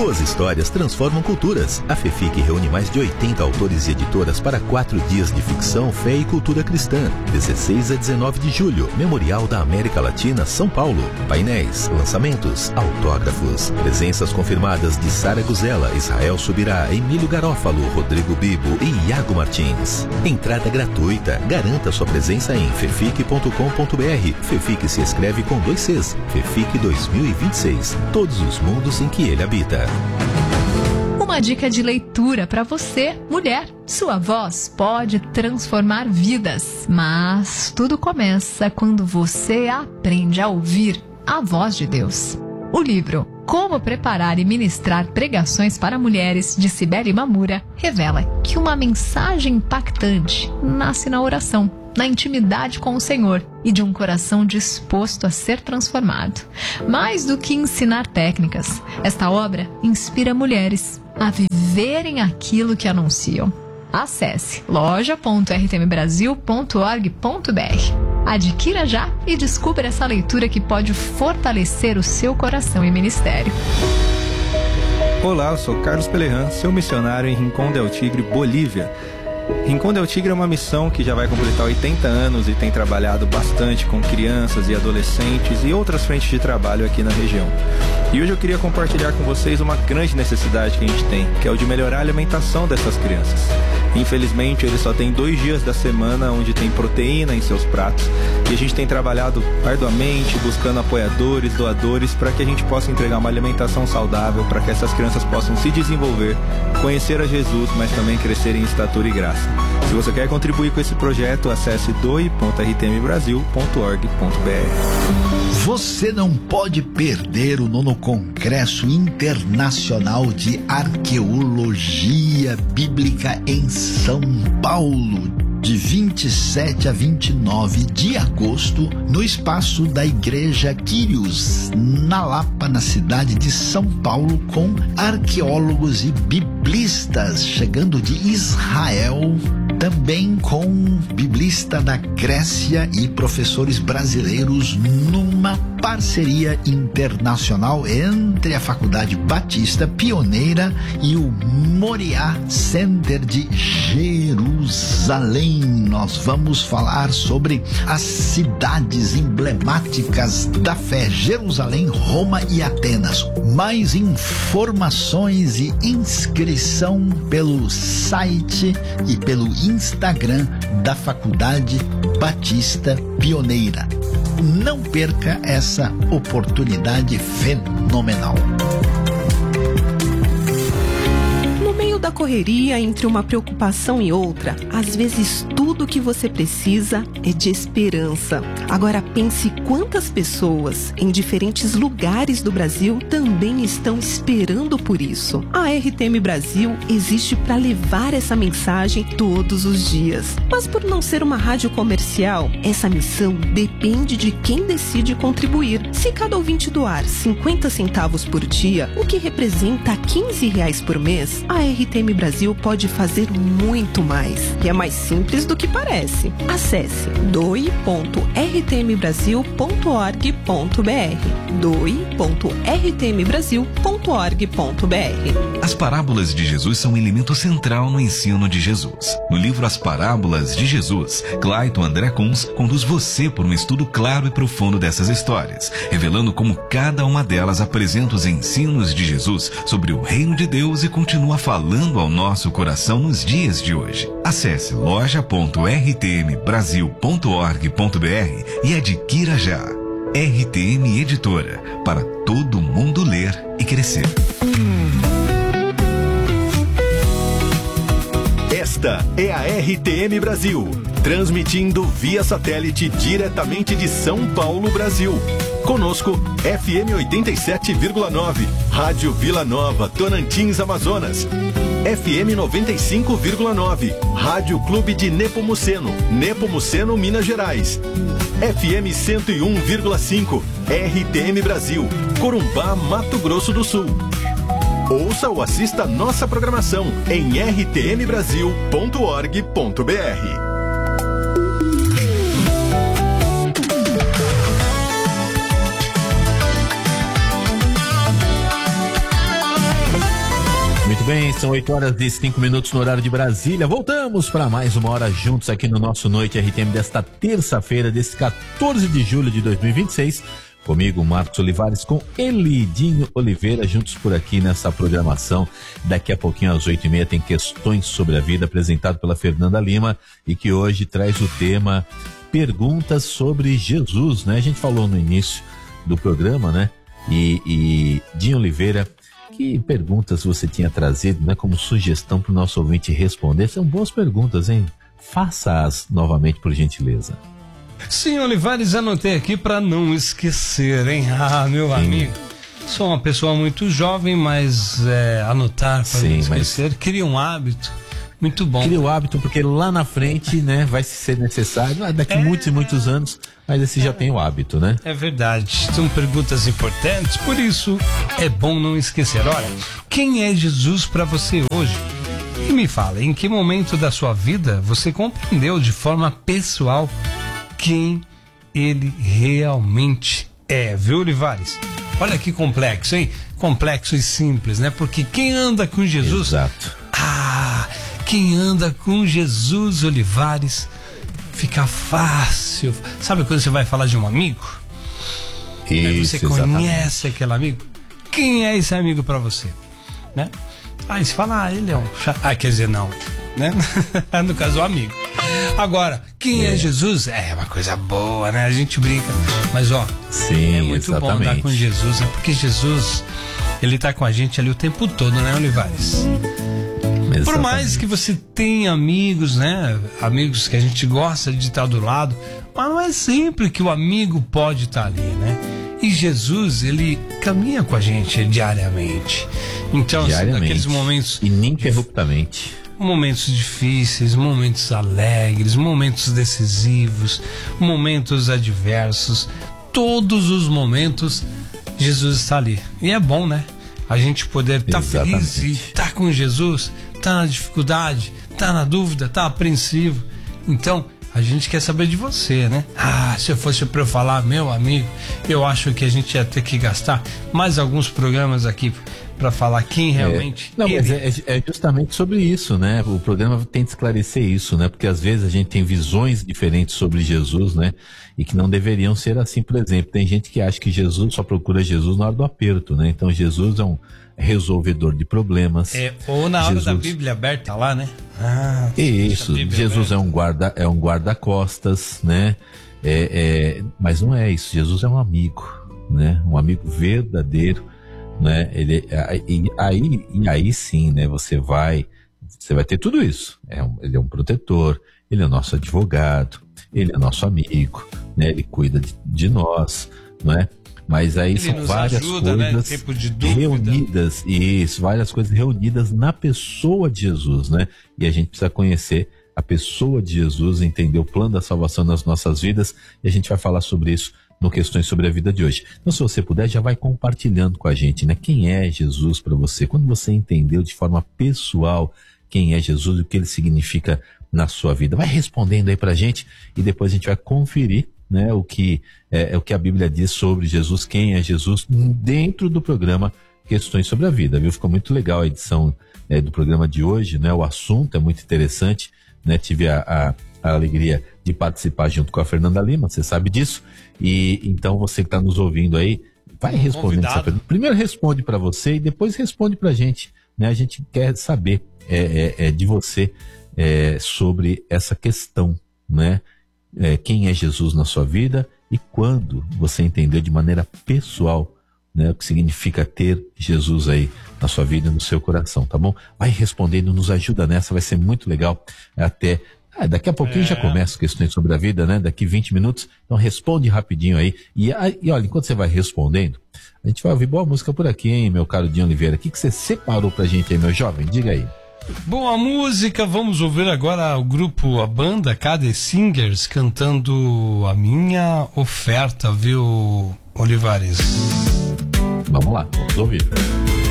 Boas histórias transformam culturas. A FEFIC reúne mais de 80 autores e editoras para 4 dias de ficção, fé e cultura cristã. 16 a 19 de julho, Memorial da América Latina, São Paulo. Painéis, lançamentos, autógrafos. Presenças confirmadas de Sara Guzella, Israel Subirá, Emílio Garófalo, Rodrigo Bibo e Iago Martins. Entrada gratuita. Garanta sua presença em fefic.com.br. FEFIC se escreve com 2 Cs. FEFIC 2026. Todos os mundos em que ele habita. Uma dica de leitura para você, mulher. Sua voz pode transformar vidas, mas tudo começa quando você aprende a ouvir a voz de Deus. O livro Como Preparar e Ministrar Pregações para Mulheres, de Cibele Mamura, revela que uma mensagem impactante nasce na oração, na intimidade com o Senhor e de um coração disposto a ser transformado. Mais do que ensinar técnicas, esta obra inspira mulheres a viverem aquilo que anunciam. Acesse loja.rtmbrasil.org.br. Adquira já e descubra essa leitura que pode fortalecer o seu coração e ministério. Olá, eu sou Carlos Pelerran, seu missionário em Rincón del Tigre, Bolívia. Rincón del Tigre é uma missão que já vai completar 80 anos e tem trabalhado bastante com crianças e adolescentes e outras frentes de trabalho aqui na região. E hoje eu queria compartilhar com vocês uma grande necessidade que a gente tem, que é o de melhorar a alimentação dessas crianças. Infelizmente, eles só têm 2 dias da semana onde tem proteína em seus pratos e a gente tem trabalhado arduamente, buscando apoiadores, doadores, para que a gente possa entregar uma alimentação saudável, para que essas crianças possam se desenvolver, conhecer a Jesus, mas também crescer em estatura e graça. Se você quer contribuir com esse projeto, acesse doe.rtmbrasil.org.br. Você não pode perder o 9º Congresso Internacional de Arqueologia Bíblica em São Paulo, de 27 a 29 de agosto, no espaço da Igreja Quírios, na Lapa, na cidade de São Paulo, com arqueólogos e biblistas chegando de Israel, também com biblista da Grécia e professores brasileiros, numa parceria internacional entre a Faculdade Batista Pioneira e o Moriá Center de Jerusalém. Nós vamos falar sobre as cidades emblemáticas da fé: Jerusalém, Roma e Atenas. Mais informações e inscrição pelo site e pelo Instagram da Faculdade Batista Pioneira. Não perca essa oportunidade fenomenal. Da correria, entre uma preocupação e outra, às vezes tudo o que você precisa é de esperança. Agora pense quantas pessoas em diferentes lugares do Brasil também estão esperando por isso. A RTM Brasil existe para levar essa mensagem todos os dias. Mas por não ser uma rádio comercial, essa missão depende de quem decide contribuir. Se cada ouvinte doar 50 centavos por dia, o que representa R$15 por mês, a RTM Brasil pode fazer muito mais. E é mais simples do que parece. Acesse doe.rtmbrasil.org.br doe.rtmbrasil.org.br. As parábolas de Jesus são um elemento central no ensino de Jesus. No livro As Parábolas de Jesus, Clayton André Kunz conduz você por um estudo claro e profundo dessas histórias, revelando como cada uma delas apresenta os ensinos de Jesus sobre o reino de Deus e continua falando ao nosso coração nos dias de hoje. Acesse loja.rtmbrasil.org.br e adquira já. RTM Editora, para todo mundo ler e crescer. Esta é a RTM Brasil, transmitindo via satélite diretamente de São Paulo, Brasil. Conosco, FM 87,9, Rádio Vila Nova, Tocantins, Amazonas. FM 95,9, Rádio Clube de Nepomuceno, Nepomuceno, Minas Gerais. FM 101,5, RTM Brasil, Corumbá, Mato Grosso do Sul. Ouça ou assista nossa programação em rtmbrasil.org.br. bem, são 8h05 no horário de Brasília. Voltamos para mais uma hora juntos aqui no nosso Noite RTM desta terça-feira, desse 14 de julho de 2026. Comigo, Marcos Olivares, com Elidinho Oliveira, juntos por aqui nessa programação. Daqui a pouquinho, às 8h30, tem Questões sobre a Vida, apresentado pela Fernanda Lima, e que hoje traz o tema Perguntas sobre Jesus, né? A gente falou no início do programa, né? E Dinho Oliveira, que perguntas você tinha trazido, né, como sugestão para o nosso ouvinte responder? São boas perguntas, hein? Faça-as novamente, por gentileza. Sim, Olivares, anotei aqui para não esquecer, hein? Ah, meu amigo, sou uma pessoa muito jovem, mas anotar para não esquecer, cria um hábito muito bom. Cria o hábito, porque lá na frente, né, vai ser necessário, daqui muitos e muitos anos, mas esse já tem o hábito, né? É verdade, são perguntas importantes, por isso é bom não esquecer. Olha, quem é Jesus para você hoje? E me fala, em que momento da sua vida você compreendeu de forma pessoal quem ele realmente é, viu, Olivares? Olha que complexo, hein? Complexo e simples, né? Porque quem anda com Jesus... Exato. Quem anda com Jesus, Olivares, fica fácil. Sabe quando você vai falar de um amigo? Isso, você conhece aquele amigo? Quem é esse amigo pra você? Né? Aí você fala, ele é um chato. Quer dizer, não, né? No caso, o amigo. Agora, quem é Jesus? É uma coisa boa, né? A gente brinca. Mas, sim, é muito bom andar com Jesus, né? Porque Jesus, ele tá com a gente ali o tempo todo, né, Olivares? Exatamente. Por mais que você tenha amigos, né? Amigos que a gente gosta de estar do lado, mas não é sempre que o amigo pode estar ali, né? E Jesus, ele caminha com a gente diariamente. Então, naqueles momentos... ininterruptamente. Momentos difíceis, momentos alegres, momentos decisivos, momentos adversos, todos os momentos, Jesus está ali. E é bom, né? A gente poder estar feliz e estar com Jesus, estar na dificuldade, estar na dúvida, estar apreensivo. Então, a gente quer saber de você, né? Se eu fosse para eu falar, meu amigo, eu acho que a gente ia ter que gastar mais alguns programas aqui para falar quem realmente... Mas é justamente sobre isso, né? O programa tenta esclarecer isso, né? Porque às vezes a gente tem visões diferentes sobre Jesus, né? E que não deveriam ser assim. Por exemplo, tem gente que acha que Jesus só procura Jesus na hora do aperto, né? Então Jesus é um resolvedor de problemas. Ou na hora da Bíblia aberta lá, né? Isso, Jesus aberta. É um guarda-costas, né? Mas não é isso, Jesus é um amigo, né? Um amigo verdadeiro, né? Aí sim, né? Você vai ter tudo isso. Ele é um protetor, ele é nosso advogado, ele é nosso amigo, né? Ele cuida de nós, não é? Mas aí são várias coisas, né? Tempo de reunidas, várias coisas reunidas na pessoa de Jesus, né? E a gente precisa conhecer a pessoa de Jesus, entender o plano da salvação nas nossas vidas, e a gente vai falar sobre isso no Questões sobre a Vida de hoje. Então, se você puder, já vai compartilhando com a gente, né? Quem é Jesus para você? Quando você entendeu de forma pessoal quem é Jesus e o que ele significa na sua vida, vai respondendo aí pra gente, e depois a gente vai conferir, né, o que a Bíblia diz sobre Jesus, quem é Jesus, dentro do programa Questões sobre a Vida, viu? Ficou muito legal a edição do programa de hoje, né? O assunto é muito interessante, né? Tive a alegria de participar junto com a Fernanda Lima, você sabe disso, e então você que está nos ouvindo aí, vai respondendo essa pergunta. Primeiro responde para você e depois responde pra gente, né? A gente quer saber de você sobre essa questão, né? Quem é Jesus na sua vida e quando você entendeu de maneira pessoal, né, o que significa ter Jesus aí na sua vida e no seu coração, tá bom? Vai respondendo, nos ajuda nessa, vai ser muito legal. Até daqui a pouquinho já começa Questões sobre a Vida, né? Daqui 20 minutos, então responde rapidinho aí. E olha, enquanto você vai respondendo, a gente vai ouvir boa música por aqui, hein, meu caro Dinho Oliveira? O que você separou pra gente aí, meu jovem? Diga aí. Boa música, vamos ouvir agora a banda KD Singers cantando A Minha Oferta, viu, Olivares? Vamos lá, vamos ouvir.